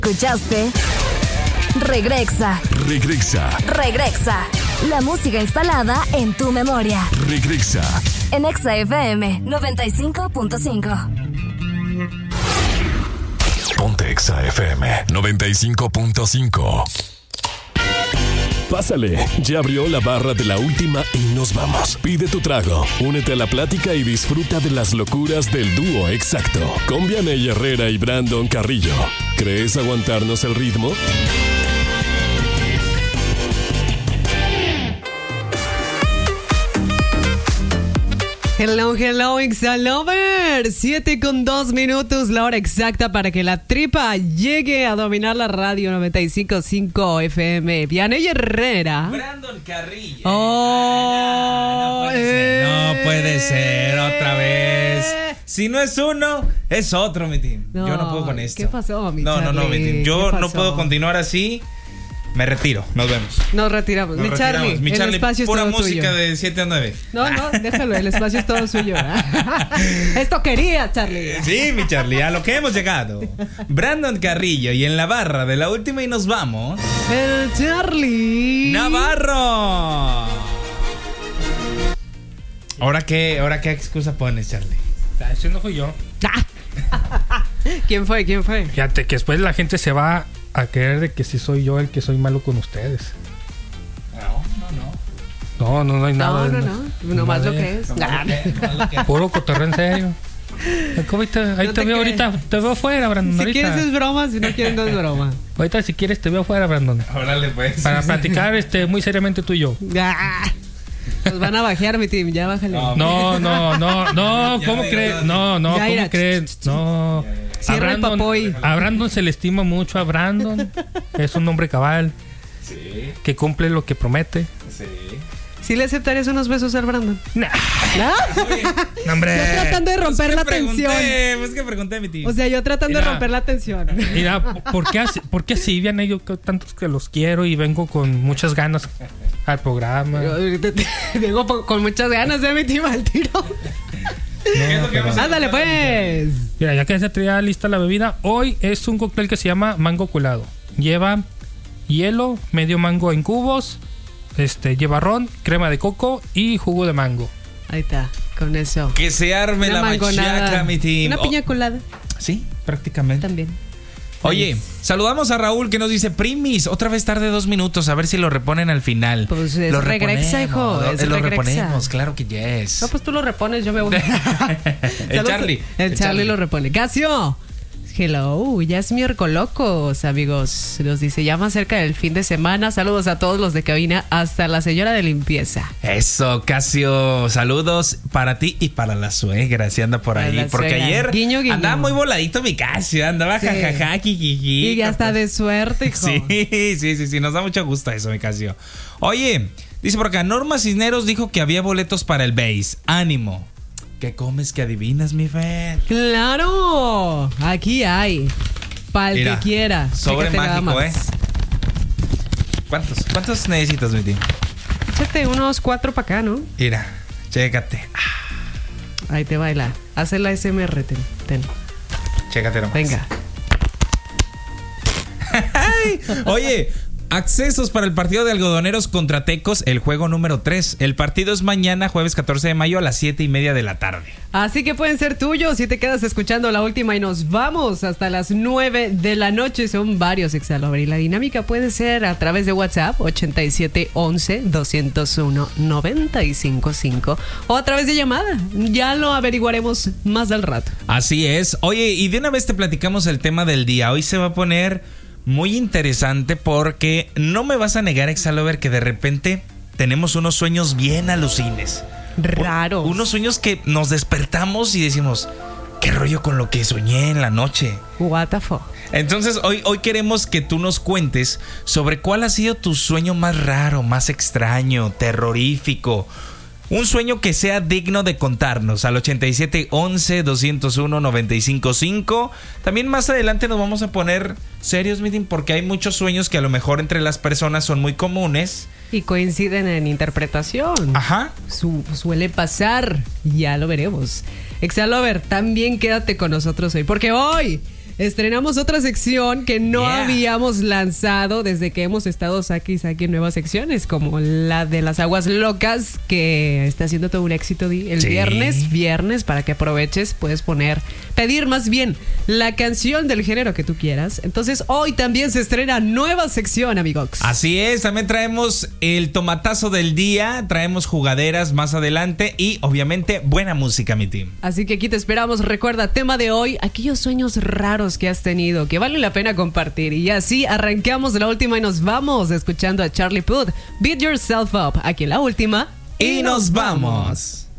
¿Escuchaste? Regresa. La música instalada en tu memoria. Regresa. En Exa FM 95.5. Ponte Exa FM 95.5. Pásale, ya abrió la barra de la última y nos vamos. Pide tu trago, únete a la plática y disfruta de las locuras del dúo exacto. Con Vianey Herrera y Brandon Carrillo. ¿Crees aguantarnos el ritmo? Hello, Exalover. 7:02, la hora exacta para que la tripa llegue a dominar la radio 95.5 FM. Vianey Herrera. Brandon Carrillo. Oh, no puede ser, otra vez. Si no es uno, es otro, mi team. No, yo no puedo con esto. ¿Qué pasó, mi No, mi team. Yo no puedo continuar así. Me retiro, nos vemos. Nos retiramos. Mi Charlie, el espacio es pura todo música tuyo. de 7 a 9. No, déjalo, el espacio es todo suyo. Esto quería, Charlie. Sí, mi Charlie, a lo que hemos llegado. Brandon Carrillo y en la barra de la última y nos vamos. El Charlie Navarro. ¿Ahora qué excusa pones, Charlie? Ese no fui yo. ¿Quién fue? Fíjate que después la gente se va a creer de que sí soy yo el que soy malo con ustedes. No hay nada. No. Nomás lo que es. Puro cotorreo en serio. Ahí te veo ahorita. Te veo afuera, Brandon. Si ahorita. quieres es broma, si no quieres no es broma. Ahorita si quieres te veo afuera, Brandon. Órale, pues. Para platicar muy seriamente tú y yo. Nos van a bajear, mi team. Ya bájale. No. ¿Cómo crees? No, ¿cómo crees? No. Cierra el papoy. A Brandon se le estima mucho. A Brandon es un hombre cabal. Sí. Que cumple lo que promete. Sí. ¿Sí le aceptarías unos besos al Brandon? No, hombre. Yo tratando de romper la tensión. Pues que pregunté, mi tío. O sea, yo tratando de romper la tensión. Mira, ¿por qué así, Vianey? Yo tantos que los quiero y vengo con muchas ganas al programa. Vengo con muchas ganas de meterme al tiro. Ándale, pues. Mira, ya que se traía lista la bebida, hoy es un cóctel que se llama mango colado. Lleva hielo, medio mango en cubos, lleva ron, crema de coco y jugo de mango. Ahí está, con eso. Que se arme Una la machaca, mi team. Una piña colada. Sí, prácticamente. También. Oye, saludamos a Raúl que nos dice: Primis, otra vez tarde 2 minutos, a ver si lo reponen al final. Pues es lo regresa, hijo. Lo reponemos, claro que yes. No, pues tú lo repones, yo me voy. El Charlie. El Charlie lo repone. ¡Casio! Hello, ya es miércoles, locos, amigos. Nos dice, ya más cerca del fin de semana. Saludos a todos los de cabina, hasta la señora de limpieza. Eso, Casio, saludos para ti y para la suegra, si anda por ahí. Porque suegra. ayer Guiño. andaba muy voladito mi Casio, andaba jajaja, kikiki. Y ya está de suerte, hijo. Sí, nos da mucho gusto eso, mi Casio. Oye, dice por acá, Norma Cisneros dijo que había boletos para el base. Ánimo. ¿Qué comes que adivinas, mi Fer? ¡Claro! Aquí hay. Para el que quiera. Sobre mágico, ¿Cuántos necesitas, mi tío? Échate unos 4 para acá, ¿no? Mira, chécate. Ahí te baila. Haz el ASMR, ten. Chécate nomás. Venga. Oye, accesos para el partido de Algodoneros contra Tecos, el juego número 3. El partido es mañana, jueves 14 de mayo a las 7:30 de la tarde. Así que pueden ser tuyos si te quedas escuchando la última y nos vamos hasta las 9 de la noche. Son varios, Exalover. Y la dinámica puede ser a través de WhatsApp 8711-201-955 o a través de llamada. Ya lo averiguaremos más al rato. Así es. Oye, y de una vez te platicamos el tema del día. Hoy se va a poner muy interesante porque no me vas a negar, Exalover, que de repente tenemos unos sueños bien alucines. Raros. Unos sueños que nos despertamos y decimos, ¿qué rollo con lo que soñé en la noche? What the fuck. Entonces hoy queremos que tú nos cuentes sobre cuál ha sido tu sueño más raro, más extraño, terrorífico. Un sueño que sea digno de contarnos al 8711-201-955. También más adelante nos vamos a poner serios, meeting, porque hay muchos sueños que a lo mejor entre las personas son muy comunes. Y coinciden en interpretación. Ajá. Suele pasar. Ya lo veremos. Exalover, también quédate con nosotros hoy. Porque hoy estrenamos otra sección que no habíamos lanzado desde que hemos estado saque y saque nuevas secciones, como la de las aguas locas, que está haciendo todo un éxito el viernes, para que aproveches, puedes pedir más bien la canción del género que tú quieras. Entonces hoy también se estrena nueva sección, amigos. Así es, también traemos el tomatazo del día, traemos jugaderas más adelante y obviamente buena música, mi team. Así que aquí te esperamos. Recuerda, tema de hoy, aquellos sueños raros que has tenido, que vale la pena compartir. Y así arrancamos la última y nos vamos escuchando a Charlie Puth, Beat Yourself Up, aquí en la última. Y nos vamos.